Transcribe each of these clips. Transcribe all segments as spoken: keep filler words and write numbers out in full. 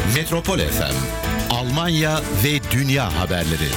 Metropol F M, Almanya ve Dünya haberleri.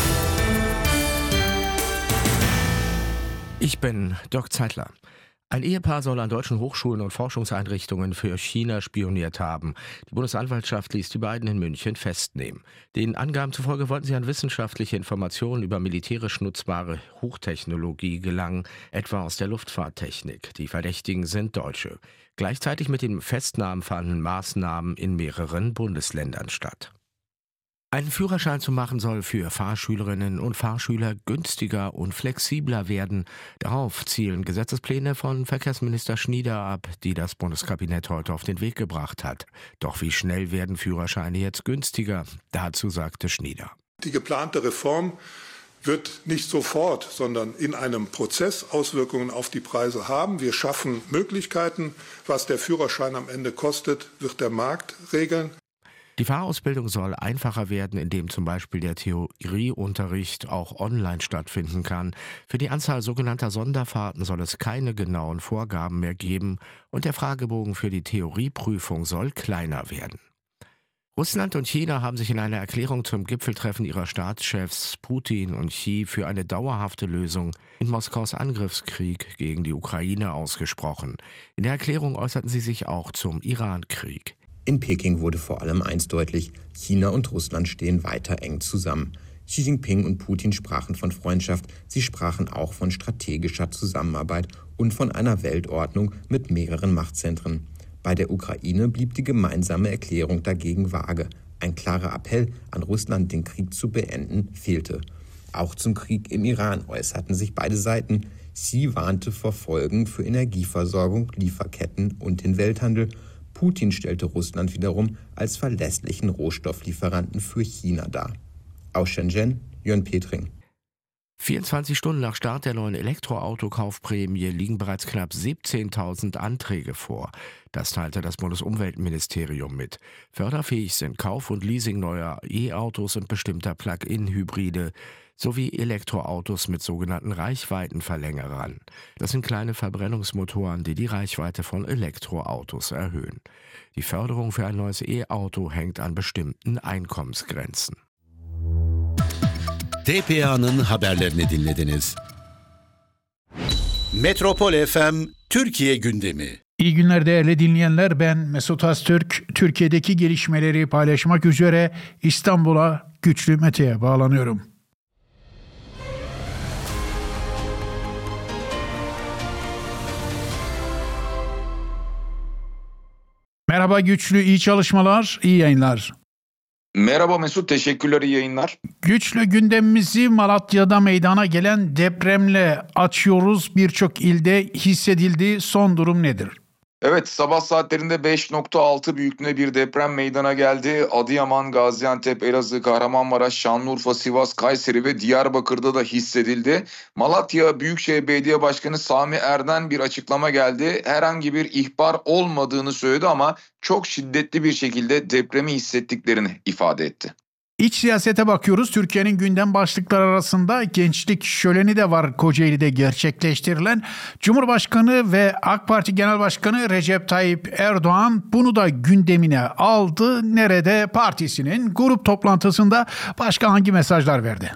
Ich bin Dirk Zeitler. Ein Ehepaar soll an deutschen Hochschulen und Forschungseinrichtungen für China spioniert haben. Die Bundesanwaltschaft ließ die beiden in München festnehmen. Den Angaben zufolge wollten sie an wissenschaftliche Informationen über militärisch nutzbare Hochtechnologie gelangen, etwa aus der Luftfahrttechnik. Die Verdächtigen sind Deutsche. Gleichzeitig mit den Festnahmen fanden Maßnahmen in mehreren Bundesländern statt. Einen Führerschein zu machen soll für Fahrschülerinnen und Fahrschüler günstiger und flexibler werden. Darauf zielen Gesetzespläne von Verkehrsminister Schnieder ab, die das Bundeskabinett heute auf den Weg gebracht hat. Doch wie schnell werden Führerscheine jetzt günstiger? Dazu sagte Schnieder. Die geplante Reform wird nicht sofort, sondern in einem Prozess Auswirkungen auf die Preise haben. Wir schaffen Möglichkeiten. Was der Führerschein am Ende kostet, wird der Markt regeln. Die Fahrausbildung soll einfacher werden, indem zum Beispiel der Theorieunterricht auch online stattfinden kann. Für die Anzahl sogenannter Sonderfahrten soll es keine genauen Vorgaben mehr geben und der Fragebogen für die Theorieprüfung soll kleiner werden. Russland und China haben sich in einer Erklärung zum Gipfeltreffen ihrer Staatschefs Putin und Xi für eine dauerhafte Lösung in Moskaus Angriffskrieg gegen die Ukraine ausgesprochen. In der Erklärung äußerten sie sich auch zum Iran-Krieg. In Peking wurde vor allem eins deutlich: China und Russland stehen weiter eng zusammen. Xi Jinping und Putin sprachen von Freundschaft, sie sprachen auch von strategischer Zusammenarbeit und von einer Weltordnung mit mehreren Machtzentren. Bei der Ukraine blieb die gemeinsame Erklärung dagegen vage. Ein klarer Appell an Russland, den Krieg zu beenden, fehlte. Auch zum Krieg im Iran äußerten sich beide Seiten. Xi warnte vor Folgen für Energieversorgung, Lieferketten und den Welthandel. Putin stellte Russland wiederum als verlässlichen Rohstofflieferanten für China dar. Aus Shenzhen, Jörn Petring. vierundzwanzig Stunden nach Start der neuen Elektroautokaufprämie liegen bereits knapp siebzehntausend Anträge vor. Das teilte das Bundesumweltministerium mit. Förderfähig sind Kauf und Leasing neuer E-Autos und bestimmter Plug-in-Hybride sowie Elektroautos mit sogenannten Reichweitenverlängerern. Das sind kleine Verbrennungsmotoren, die die Reichweite von Elektroautos erhöhen. Die Förderung für ein neues E-Auto hängt an bestimmten Einkommensgrenzen. T P A'nın haberlerini dinlediniz. Metropol F M Türkiye gündemi. İyi günler değerli dinleyenler. Ben Mesut Öztürk. Türkiye'deki gelişmeleri paylaşmak üzere İstanbul'a Güçlü Mete'ye bağlanıyorum. Merhaba Güçlü, iyi çalışmalar, iyi yayınlar. Merhaba Mesut, teşekkürler, iyi yayınlar. Güçlü, gündemimizi Malatya'da meydana gelen depremle açıyoruz. Birçok ilde hissedildi. Son durum nedir? Evet, sabah saatlerinde beş nokta altı büyüklüğünde bir deprem meydana geldi. Adıyaman, Gaziantep, Elazığ, Kahramanmaraş, Şanlıurfa, Sivas, Kayseri ve Diyarbakır'da da hissedildi. Malatya Büyükşehir Belediye Başkanı Sami Erden bir açıklama geldi. Herhangi bir ihbar olmadığını söyledi ama çok şiddetli bir şekilde depremi hissettiklerini ifade etti. İç siyasete bakıyoruz. Türkiye'nin gündem başlıkları arasında gençlik şöleni de var Kocaeli'de gerçekleştirilen. Cumhurbaşkanı ve AK Parti Genel Başkanı Recep Tayyip Erdoğan bunu da gündemine aldı. Nerede? Partisinin grup toplantısında başka hangi mesajlar verdi?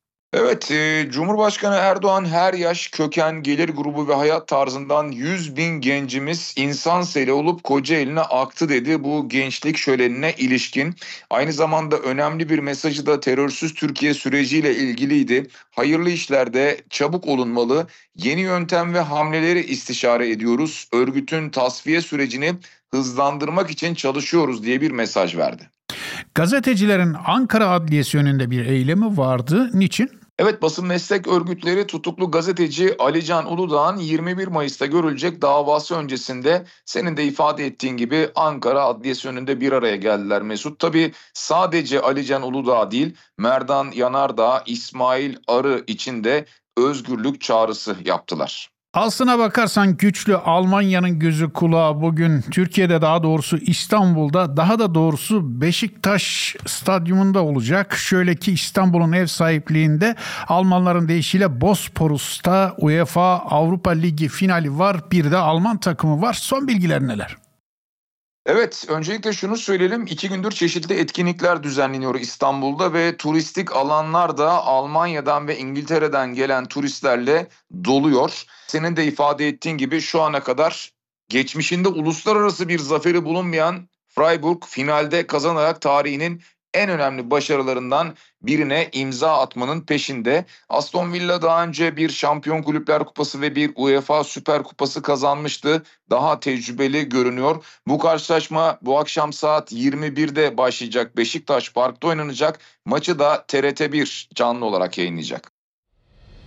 Evet, e, Cumhurbaşkanı Erdoğan her yaş, köken, gelir grubu ve hayat tarzından yüz bin gencimiz insan seli olup Kocaeli'ne aktı dedi. Bu gençlik şölenine ilişkin. Aynı zamanda önemli bir mesajı da terörsüz Türkiye süreciyle ilgiliydi. Hayırlı işlerde çabuk olunmalı, yeni yöntem ve hamleleri istişare ediyoruz. Örgütün tasfiye sürecini hızlandırmak için çalışıyoruz diye bir mesaj verdi. Gazetecilerin Ankara Adliyesi önünde bir eylemi vardı. Niçin? Evet, basın meslek örgütleri tutuklu gazeteci Alican Uludağ'ın yirmi bir Mayıs'ta görülecek davası öncesinde senin de ifade ettiğin gibi Ankara Adliyesi önünde bir araya geldiler Mesut. Tabii sadece Alican Uludağ değil, Merdan Yanardağ, İsmail Arı için de özgürlük çağrısı yaptılar. Aslına bakarsan Güçlü, Almanya'nın gözü kulağı bugün Türkiye'de, daha doğrusu İstanbul'da, daha da doğrusu Beşiktaş stadyumunda olacak. Şöyle ki İstanbul'un ev sahipliğinde Almanların deyişiyle Bosporus'ta UEFA Avrupa Ligi finali var. Bir de Alman takımı var. Son bilgiler neler? Evet, öncelikle şunu söyleyelim. İki gündür çeşitli etkinlikler düzenleniyor İstanbul'da ve turistik alanlar da Almanya'dan ve İngiltere'den gelen turistlerle doluyor. Senin de ifade ettiğin gibi şu ana kadar geçmişinde uluslararası bir zaferi bulunmayan Freiburg finalde kazanarak tarihinin en önemli başarılarından birine imza atmanın peşinde. Aston Villa daha önce bir Şampiyon Kulüpler Kupası ve bir UEFA Süper Kupası kazanmıştı. Daha tecrübeli görünüyor. Bu karşılaşma bu akşam saat yirmi birde başlayacak. Beşiktaş Park'ta oynanacak. Maçı da T R T bir canlı olarak yayınlayacak.